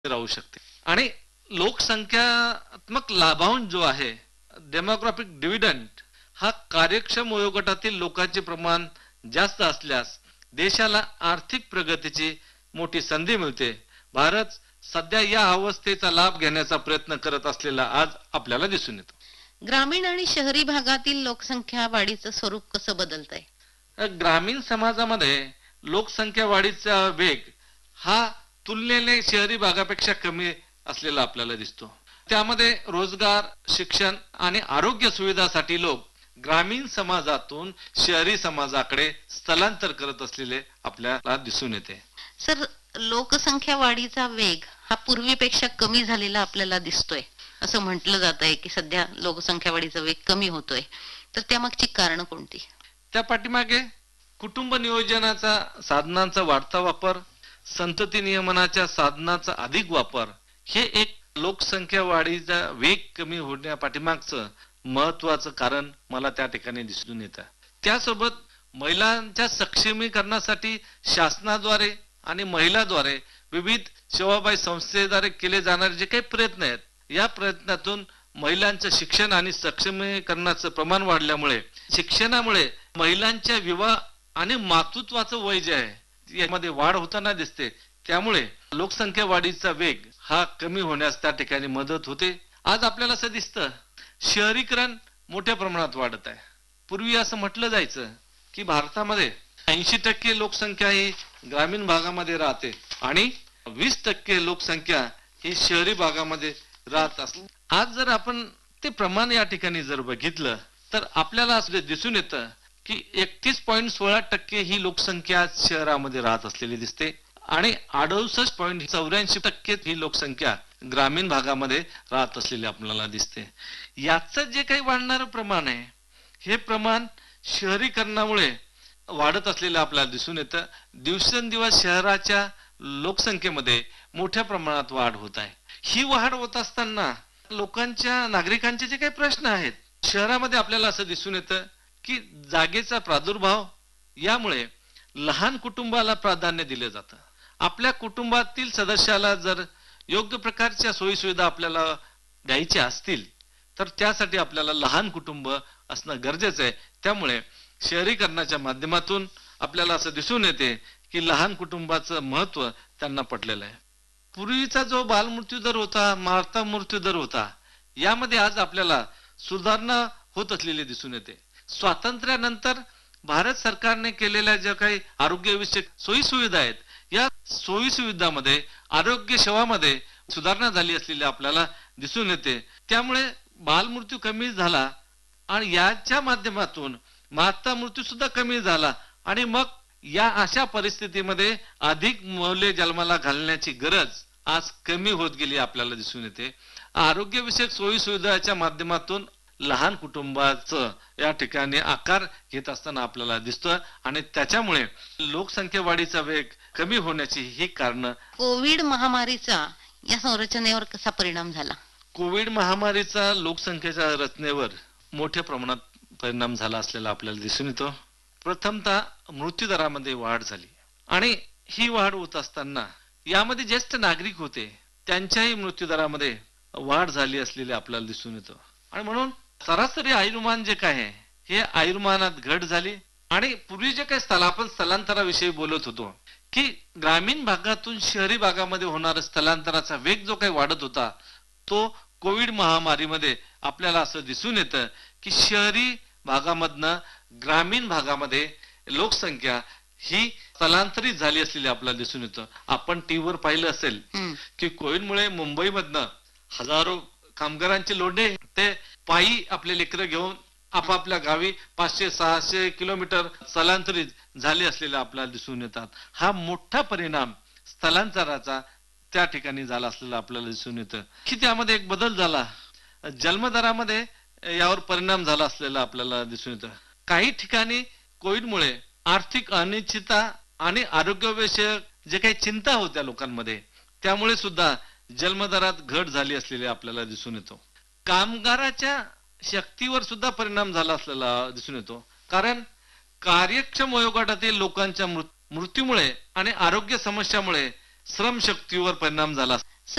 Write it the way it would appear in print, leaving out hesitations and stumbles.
राहू शकते. आणि लोकसंख्यात्मक लाभांश जो आहे, डेमोग्राफिक डिव्हिडंड, हा कार्यक्षम वयोगटातील लोकांचे प्रमाण जास्त असल्यास देशाला आर्थिक प्रगतीची मोठी संधी मिळते. भारत सध्या या अवस्थेचा लाभ घेण्याचा प्रयत्न करत असलेला आज आपल्याला दिसून येतो. ग्रामीण आणि शहरी भागातील लोकसंख्या वाढीचं स्वरूप कसं बदलतंय? ग्रामीण समाजामध्ये लोकसंख्या वाढीचा वेग हा तुलनेने शहरी भागापेक्षा कमी असलेला आपल्याला दिसतो. त्यामध्ये रोजगार, शिक्षण आणि आरोग्य सुविधासाठी लोक ग्रामीण समाजातून शहरी समाजाकडे स्थलांतर करत असलेले आपल्याला दिसून येते. सर, लोकसंख्या वाढीचा वेग हा पूर्वीपेक्षा कमी झालेला आपल्याला दिसतोय, असं म्हटलं जात आहे की सध्या लोकसंख्या वाढीचा वेग कमी होतोय. तर त्यामागची कारण कोणती? त्या पाठीमागे कुटुंब नियोजनाचा साधनांचा वाढता वापर, संतती नियमनाच्या साधनाचा अधिक वापर, हे एक लोकसंख्या वाढीचा वेग कमी होण्या पाठीमागचं महत्वाचं कारण मला त्या ठिकाणी दिसून येतं. त्यासोबत महिलांच्या सक्षमीकरणासाठी शासनाद्वारे आणि महिलाद्वारे विविध सेवाभावी संस्थेद्वारे केले जाणारे जे काही प्रयत्न आहेत, या प्रयत्नातून महिलांचं शिक्षण आणि सक्षमीकरणाचं प्रमाण वाढल्यामुळे, शिक्षणामुळे महिलांच्या विवाह आणि मातृत्वाचं वय जे आहे यामध्ये वाढ होताना दिसते. त्यामुळे लोकसंख्या वाढीचा वेग हा कमी होण्यास त्या ठिकाणी मदत होते. आज आपल्याला असं दिसतं, शहरीकरण मोठ्या प्रमाणात वाढत आहे. पूर्वी असं म्हटलं जायचं की भारतामध्ये 80% लोकसंख्या ही ग्रामीण भागामध्ये राहते आणि 20% लोकसंख्या ही शहरी भागामध्ये राहत असते. आज जर आपण ते प्रमाण या ठिकाणी जर बघितलं तर आपल्याला असं दिसून येतं की 31.16% ही लोकसंख्या शहरामध्ये राहत असलेली दिसते आणि 68.84% ही लोकसंख्या ग्रामीण भागामध्ये राहत असलेली आपल्याला दिसते. याचं जे काही वाढणारं प्रमाण आहे, हे प्रमाण शहरीकरणामुळे वाढत असलेलं आपल्याला दिसून येतं. दिवसेंदिवस शहराच्या लोकसंख्येमध्ये मोठ्या प्रमाणात वाढ होत आहे. ही वाढ होत असताना लोकांच्या, नागरिकांचे जे काही प्रश्न आहेत शहरामध्ये आपल्याला असं दिसून येतं की जागेचा प्रादुर्भाव, यामुळे लहान कुटुंबाला प्राधान्य दिले जातं. आपल्या कुटुंबातील सदस्याला जर योग्य प्रकारच्या सोयीसुविधा आपल्याला द्यायच्या असतील तर त्यासाठी आपल्याला लहान कुटुंब असणं गरजेचं आहे. त्यामुळे शहरीकरणाच्या माध्यमातून आपल्याला असं दिसून येते की लहान कुटुंबाचं महत्व त्यांना पटलेलं आहे. पूर्वीचा जो बालमृत्यू दर होता, माता मृत्यू दर होता, यामध्ये आज आपल्याला सुधारणा होत असलेली दिसून येते. स्वातंत्र्यानंतर भारत सरकारने केलेल्या ज्या काही आरोग्यविषयक सोयी सुविधा आहेत, या सोयी सुविधामध्ये, आरोग्य सेवामध्ये सुधारणा झाली असलेली आपल्याला दिसून येते. त्यामुळे बालमृत्यू कमी झाला आणि याच्या माध्यमातून माता मृत्यू सुद्धा कमी झाला आणि मग या अशा परिस्थितीमध्ये अधिक मुले जन्माला घालण्याची गरज आज कमी होत गेली आपल्याला दिसून येते. आरोग्यविषयक सोयी सुविधाच्या माध्यमातून लहान कुटुंबाचं या ठिकाणी आकार घेत असताना आपल्याला दिसतं आणि त्याच्यामुळे लोकसंख्या वाढीचा वेग कमी होण्याची ही कारण. कोविड महामारीचा या संरचनेवर कसा परिणाम झाला? कोविड महामारीचा लोकसंख्येच्या रचनेवर मोठ्या प्रमाणात परिणाम झाला असलेला आपल्याला दिसून येतो. प्रथमतः मृत्यूदरामध्ये वाढ झाली आणि ही वाढ होत असताना यामध्ये ज्येष्ठ नागरिक होते, त्यांच्याही मृत्यूदरामध्ये वाढ झाली असलेली आपल्याला दिसून येतं. आणि म्हणून सरासरी आयुर्मान जे काय आहे, हे आयुर्मानात घट झाली. आणि पूर्वी जे काही आपण स्थलांतराविषयी बोलत होतो की ग्रामीण भागातून शहरी भागामध्ये होणारा स्थलांतराचा वेग जो काही वाढत होता, तो कोविड महामारीमध्ये आपल्याला असं दिसून येतं की शहरी भागामधनं ग्रामीण भागामध्ये लोकसंख्या ही स्थलांतरित झाली असलेली आपल्याला दिसून येतं. आपण टीव्हीवर पाहिलं असेल की कोविडमुळे मुंबईमधनं हजारो कामगारांचे लोंढे ते पायी आपले लेकरं घेऊन आपापल्या गावी 500-600 किलोमीटर स्थलांतरित झाले असलेले आपल्याला दिसून येतात. हा मोठा परिणाम स्थलांतराचा त्या ठिकाणी झाला असलेला आपल्याला दिसून येतं. की त्यामध्ये एक बदल झाला, जन्मदरामध्ये यावर परिणाम झाला असलेला आपल्याला दिसून येतं. काही ठिकाणी कोविडमुळे आर्थिक अनिश्चितता आणि आरोग्यविषयक जे काही चिंता होत्या लोकांमध्ये, त्यामुळे सुद्धा जन्मदरात घट झाली असलेली आपल्याला दिसून येतो. कामगाराच्या शक्तीवर सुद्धा परिणाम झाला असलेला दिसून येतो, कारण कार्यक्षम वयोगटातील लोकांच्या मृत्यूमुळे आणि आरोग्य समस्यामुळे श्रमशक्तीवर परिणाम झाला.